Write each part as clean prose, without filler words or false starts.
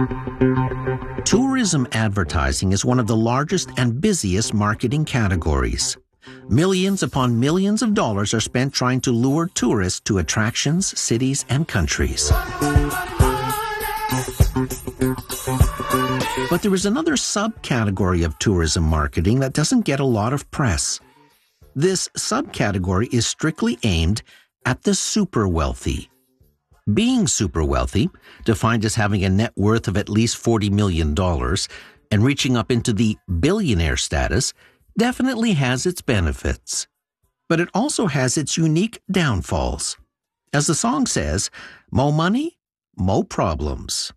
Tourism advertising is one of the largest and busiest marketing categories. Millions upon millions of dollars are spent trying to lure tourists to attractions, cities, and countries. But there is another subcategory of tourism marketing that doesn't get a lot of press. This subcategory is strictly aimed at the super wealthy. Being super wealthy, defined as having a net worth of at least $40 million and reaching up into the billionaire status, definitely has its benefits. But it also has its unique downfalls. As the song says, mo money, mo problems.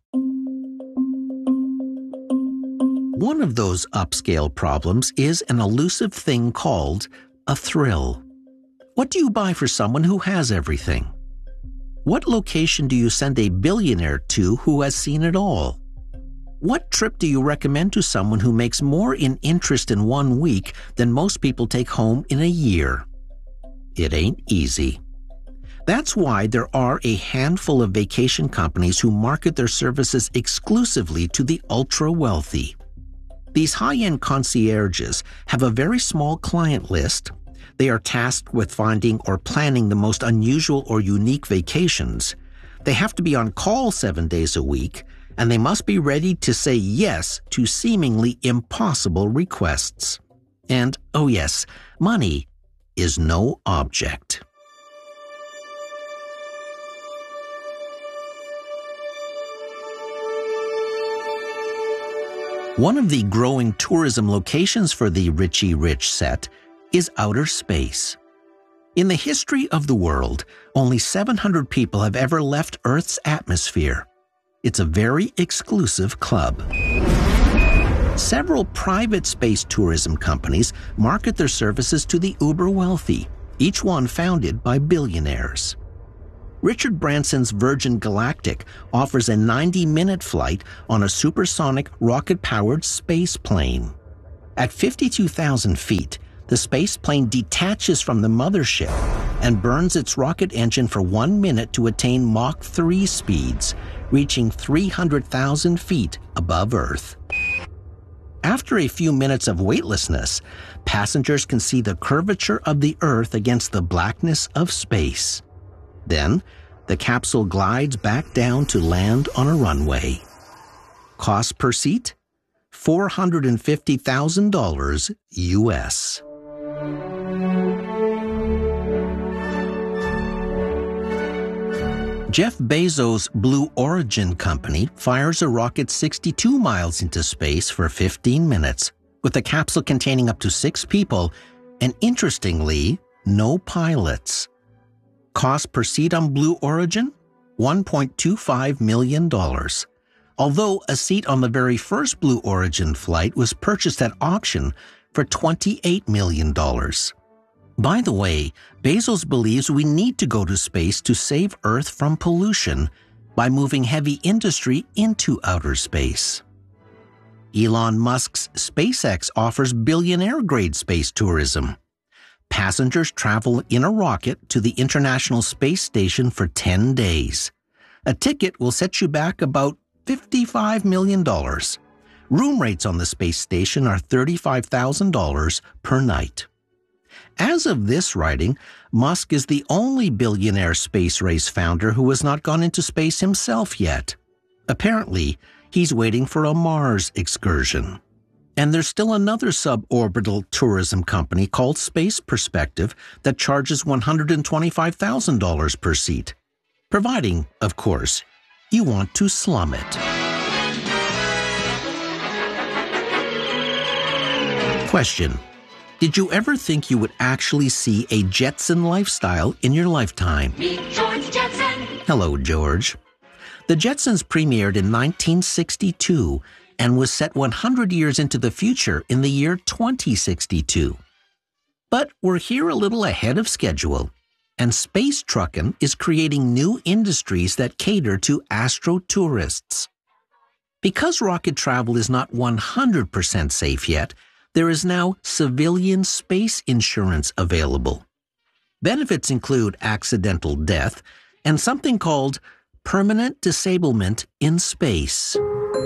One of those upscale problems is an elusive thing called a thrill. What do you buy for someone who has everything? What location do you send a billionaire to who has seen it all? What trip do you recommend to someone who makes more in interest in 1 week than most people take home in a year? It ain't easy. That's why there are a handful of vacation companies who market their services exclusively to the ultra-wealthy. These high-end concierges have a very small client list. They are tasked with finding or planning the most unusual or unique vacations. They have to be on call 7 days a week, and they must be ready to say yes to seemingly impossible requests. And, oh yes, money is no object. One of the growing tourism locations for the Richie Rich set is outer space. In the history of the world, only 700 people have ever left Earth's atmosphere. It's a very exclusive club. Several private space tourism companies market their services to the uber wealthy, each one founded by billionaires. Richard Branson's Virgin Galactic offers a 90-minute flight on a supersonic rocket-powered space plane. At 52,000 feet, the space plane detaches from the mothership and burns its rocket engine for 1 minute to attain Mach 3 speeds, reaching 300,000 feet above Earth. After a few minutes of weightlessness, passengers can see the curvature of the Earth against the blackness of space. Then, the capsule glides back down to land on a runway. Cost per seat? $450,000 US. Jeff Bezos' Blue Origin company fires a rocket 62 miles into space for 15 minutes, with a capsule containing up to 6 people, and interestingly, no pilots. Cost per seat on Blue Origin? $1.25 million. Although a seat on the very first Blue Origin flight was purchased at auction for $28 million. By the way, Bezos believes we need to go to space to save Earth from pollution by moving heavy industry into outer space. Elon Musk's SpaceX offers billionaire-grade space tourism. Passengers travel in a rocket to the International Space Station for 10 days. A ticket will set you back about $55 million. Room rates on the space station are $35,000 per night. As of this writing, Musk is the only billionaire space race founder who has not gone into space himself yet. Apparently, he's waiting for a Mars excursion. And there's still another suborbital tourism company called Space Perspective that charges $125,000 per seat, providing, of course, you want to slum it. Question: did you ever think you would actually see a Jetson lifestyle in your lifetime? Meet George Jetson. Hello, George. The Jetsons premiered in 1962 and was set 100 years into the future in the year 2062. But we're here a little ahead of schedule, and Space Truckin' is creating new industries that cater to astro tourists. Because rocket travel is not 100% safe yet, there is now civilian space insurance available. Benefits include accidental death and something called permanent disablement in space.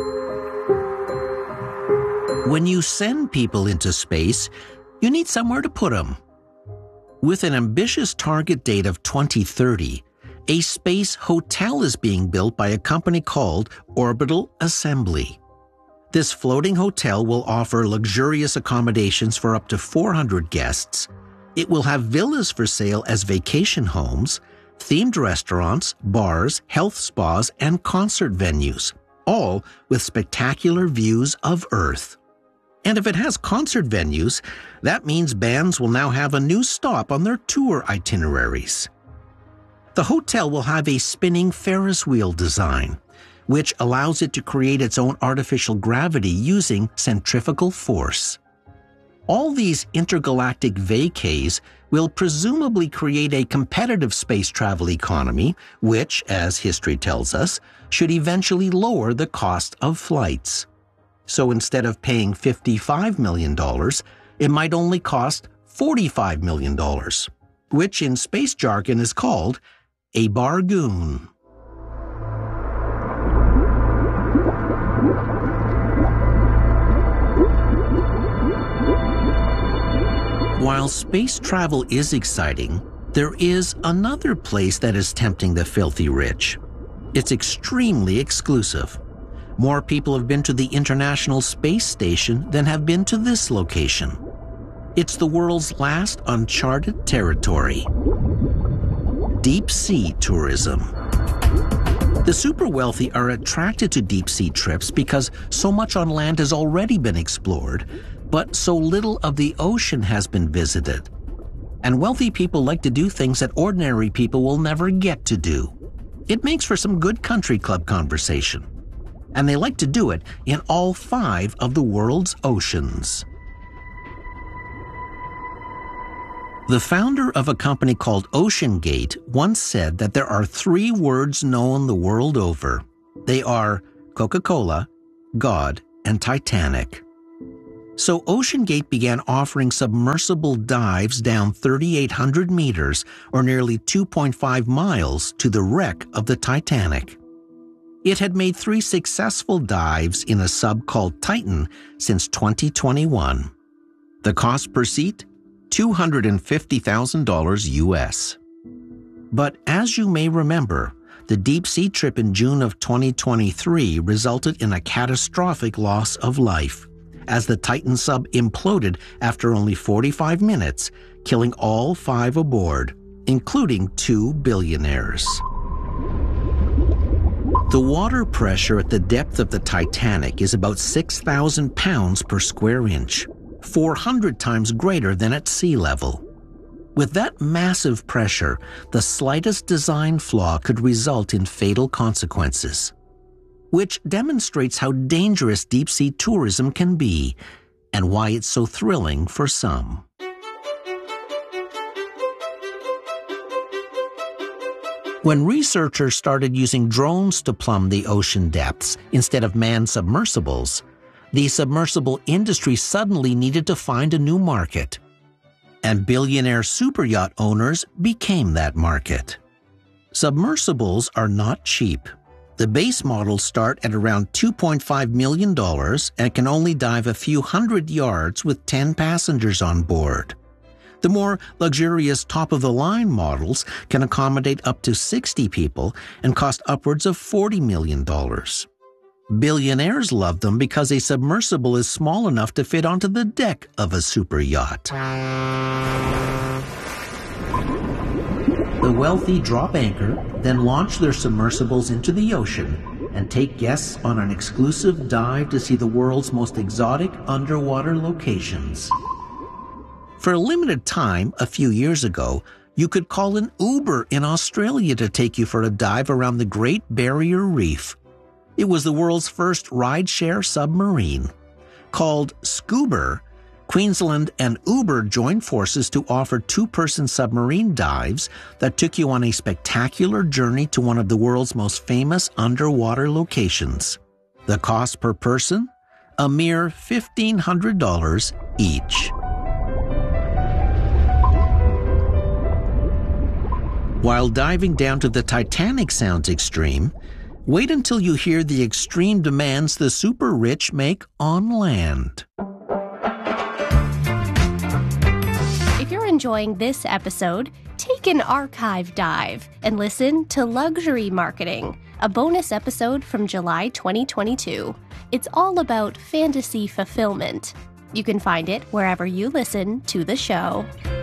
When you send people into space, you need somewhere to put them. With an ambitious target date of 2030, a space hotel is being built by a company called Orbital Assembly. This floating hotel will offer luxurious accommodations for up to 400 guests. It will have villas for sale as vacation homes, themed restaurants, bars, health spas, and concert venues, all with spectacular views of Earth. And if it has concert venues, that means bands will now have a new stop on their tour itineraries. The hotel will have a spinning Ferris wheel design, which allows it to create its own artificial gravity using centrifugal force. All these intergalactic vacays will presumably create a competitive space travel economy, which, as history tells us, should eventually lower the cost of flights. So instead of paying $55 million, it might only cost $45 million, which in space jargon is called a bargoon. While space travel is exciting, there is another place that is tempting the filthy rich. It's extremely exclusive. More people have been to the International Space Station than have been to this location. It's the world's last uncharted territory. Deep sea tourism. The super wealthy are attracted to deep sea trips because so much on land has already been explored, but so little of the ocean has been visited. And wealthy people like to do things that ordinary people will never get to do. It makes for some good country club conversation. And they like to do it in all 5 of the world's oceans. The founder of a company called OceanGate once said that there are 3 words known the world over. They are Coca-Cola, God, and Titanic. So OceanGate began offering submersible dives down 3,800 meters, or nearly 2.5 miles, to the wreck of the Titanic. It had made 3 successful dives in a sub called Titan since 2021. The cost per seat? $250,000 US. But as you may remember, the deep-sea trip in June of 2023 resulted in a catastrophic loss of life, as the Titan sub imploded after only 45 minutes, killing all 5 aboard, including 2 billionaires. The water pressure at the depth of the Titanic is about 6,000 pounds per square inch, 400 times greater than at sea level. With that massive pressure, the slightest design flaw could result in fatal consequences, which demonstrates how dangerous deep-sea tourism can be and why it's so thrilling for some. When researchers started using drones to plumb the ocean depths instead of manned submersibles, the submersible industry suddenly needed to find a new market. And billionaire superyacht owners became that market. Submersibles are not cheap. The base models start at around $2.5 million and can only dive a few hundred yards with 10 passengers on board. The more luxurious top-of-the-line models can accommodate up to 60 people and cost upwards of $40 million. Billionaires love them because a submersible is small enough to fit onto the deck of a super yacht. The wealthy drop anchor, then launch their submersibles into the ocean and take guests on an exclusive dive to see the world's most exotic underwater locations. For a limited time, a few years ago, you could call an Uber in Australia to take you for a dive around the Great Barrier Reef. It was the world's first rideshare submarine. Called Scuba, Queensland and Uber joined forces to offer 2-person submarine dives that took you on a spectacular journey to one of the world's most famous underwater locations. The cost per person? A mere $1,500 each. While diving down to the Titanic sounds extreme, wait until you hear the extreme demands the super rich make on land. If you're enjoying this episode, take an archive dive and listen to Luxury Marketing, a bonus episode from July 2022. It's all about fantasy fulfillment. You can find it wherever you listen to the show.